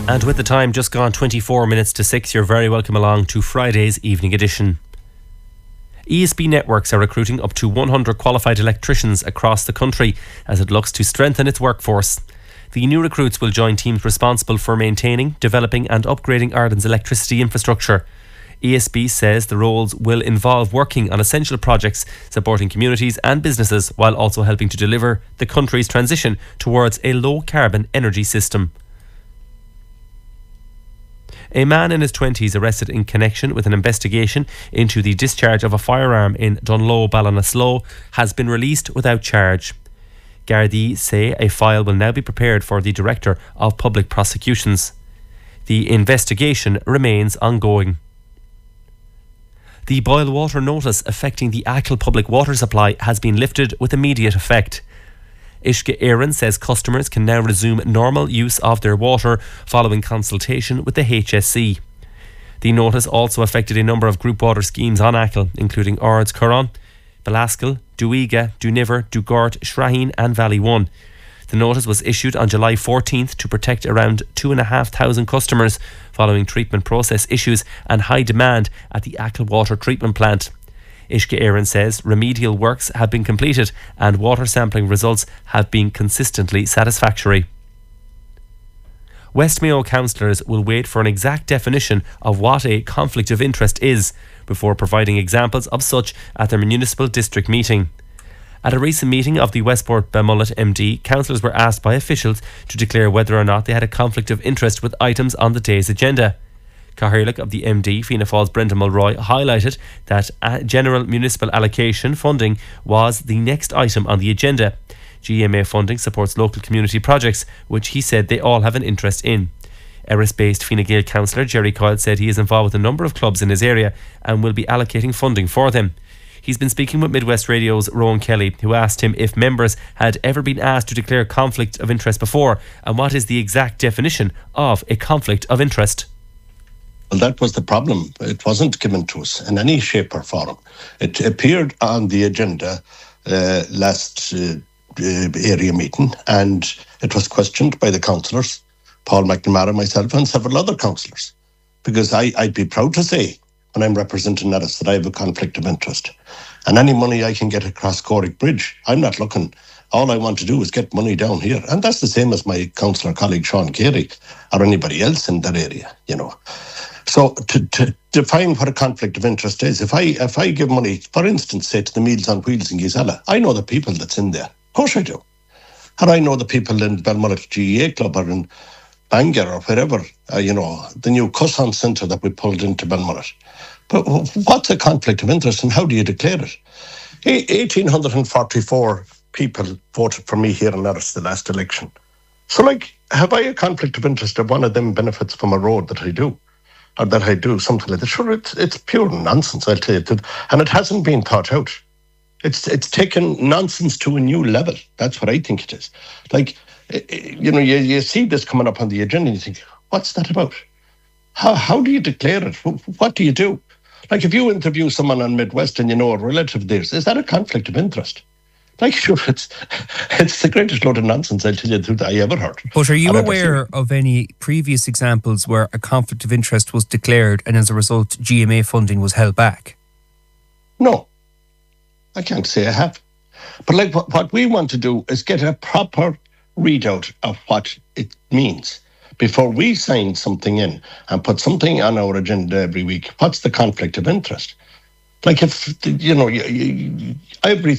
And with the time just gone 24 minutes to 6, you're very welcome along to Friday's evening edition. ESB Networks are recruiting up to 100 qualified electricians across the country as it looks to strengthen its workforce. The new recruits will join teams responsible for maintaining, developing and upgrading Ireland's electricity infrastructure. ESB says the roles will involve working on essential projects supporting communities and businesses while also helping to deliver the country's transition towards a low-carbon energy system. A man in his 20s arrested in connection with an investigation into the discharge of a firearm in Dunloe, Ballinasloe, has been released without charge. Gardaí say a file will now be prepared for the Director of Public Prosecutions. The investigation remains ongoing. The boil water notice affecting the Achill public water supply has been lifted with immediate effect. Uisce Éireann says customers can now resume normal use of their water following consultation with the HSE. The notice also affected a number of group water schemes on Achill, including Ards Curran, Belascal, Duiga, Duniver, Dugart, Shraheen and Valley 1. The notice was issued on July 14th to protect around 2,500 customers following treatment process issues and high demand at the Achill water treatment plant. Uisce Éireann says remedial works have been completed and water sampling results have been consistently satisfactory. West Mayo councillors will wait for an exact definition of what a conflict of interest is before providing examples of such at their municipal district meeting. At a recent meeting of the Westport Belmullet MD, councillors were asked by officials to declare whether or not they had a conflict of interest with items on the day's agenda. Cathaoirleach of the MD, Fianna Fáil's Brendan Mulroy, highlighted that general municipal allocation funding was the next item on the agenda. GMA funding supports local community projects, which he said they all have an interest in. Erris-based Fine Gael councillor Jerry Coyle said he is involved with a number of clubs in his area and will be allocating funding for them. He's been speaking with Midwest Radio's Rowan Kelly, who asked him if members had ever been asked to declare conflict of interest before and what is the exact definition of a conflict of interest. Well, that was the problem. It wasn't given to us in any shape or form. It appeared on the agenda last area meeting, and it was questioned by the councillors, Paul McNamara, myself and several other councillors, because I'd be proud to say when I'm representing Erris that I have a conflict of interest. And any money I can get across Corrick Bridge, I'm not looking. All I want to do is get money down here. And that's the same as my councillor colleague Sean Carey or anybody else in that area, you know. So to define what a conflict of interest is, if I give money, for instance, say to the Meals on Wheels in Gisela, I know the people that's in there. Of course I do. And I know the people in Belmullet GEA Club or in Bangor or wherever, the new Cusson Centre that we pulled into Belmullet. But what's a conflict of interest and how do you declare it? 1,844 people voted for me here in Erris the last election. So, have I a conflict of interest if one of them benefits from a road that I do? Or that I do something like that? Sure, it's pure nonsense, I'll tell you. And it hasn't been thought out. It's taken nonsense to a new level. That's what I think it is. You see this coming up on the agenda and you think, what's that about? How do you declare it? What do you do? If you interview someone on Midwest and you know a relative of theirs, is that a conflict of interest? Sure, it's the greatest load of nonsense, I'll tell you the truth, I ever heard. But are you aware of any previous examples where a conflict of interest was declared and as a result GMA funding was held back? No, I can't say I have. But what we want to do is get a proper readout of what it means before we sign something in and put something on our agenda every week. What's the conflict of interest? If, I've